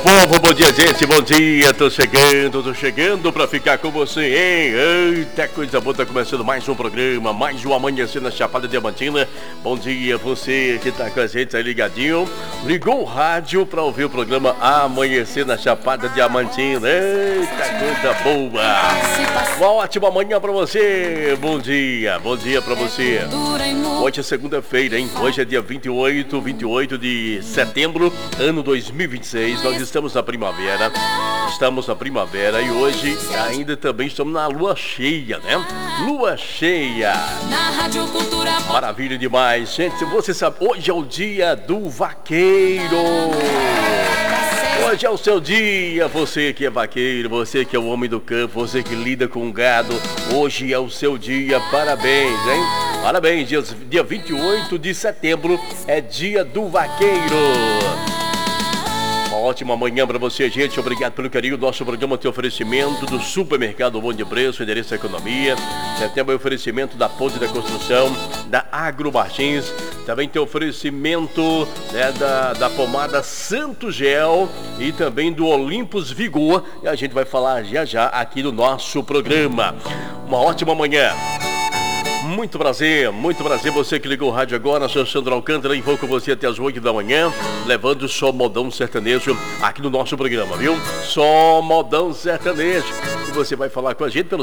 povo, bom dia, gente, bom dia, tô chegando pra ficar com você, hein? Eita, coisa boa, tá começando mais um programa, mais um Amanhecer na Chapada Diamantina. Bom dia, você que tá com a gente aí ligadinho, ligou o rádio pra ouvir o programa Amanhecer na Chapada Diamantina. Eita, coisa boa, uma ótima manhã pra você, bom dia pra você. Hoje é segunda-feira, hein? Hoje é dia 28 de setembro, ano 2026, nós estamos na primavera e hoje ainda também estamos na lua cheia, né? Lua cheia. Maravilha demais, gente. Você sabe, hoje é o dia do vaqueiro. Hoje é o seu dia, você que é vaqueiro, você que é o homem do campo, você que lida com gado. Hoje é o seu dia, parabéns, hein? Parabéns, dia 28 de setembro é dia do vaqueiro. Uma ótima manhã para você, gente. Obrigado pelo carinho. Nosso programa tem oferecimento do Supermercado Bom de Preço, endereço da economia. Tem também oferecimento da Ponte da Construção, da Agro Martins. Também tem oferecimento, né, da pomada Santo Gel e também do Olympus Vigor. E a gente vai falar já aqui no nosso programa. Uma ótima manhã. Muito prazer, você que ligou o rádio agora, sou Sandro Alcântara e vou com você até as 8 da manhã, levando só modão sertanejo aqui no nosso programa, viu? Só modão sertanejo. E você vai falar com a gente pelo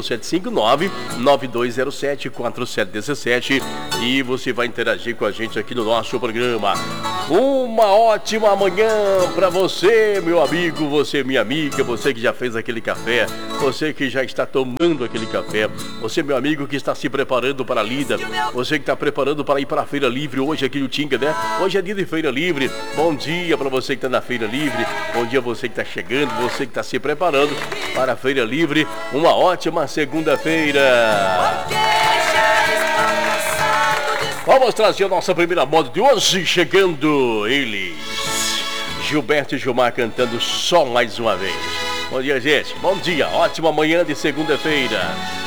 759-9207-4717 e você vai interagir com a gente aqui no nosso programa. Uma ótima manhã pra você, meu amigo, você, minha amiga, você que já fez aquele café, você que já está tomando aquele café, você, meu amigo, que está se preparando para a lida, você que está preparando para ir para a Feira Livre hoje aqui no Tinga, né? Hoje é dia de Feira Livre. Bom dia para você que está na Feira Livre, bom dia você que está chegando, você que está se preparando para a Feira Livre. Uma ótima segunda-feira. Vamos trazer a nossa primeira moda de hoje, chegando eles, Gilberto e Gilmar cantando só mais uma vez. Bom dia, gente, bom dia, ótima manhã de segunda-feira.